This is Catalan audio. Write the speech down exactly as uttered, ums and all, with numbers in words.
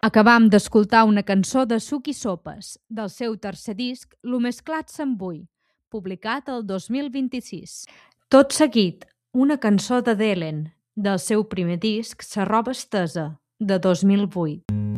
Acabam d'escoltar una cançó de Suc i Sopes, del seu tercer disc, Lo mesclat se'n vull, publicat el dos mil vint-i-sis. Tot seguit, una cançó de Delen, del seu primer disc, Sa roba estesa, de dos mil vuit.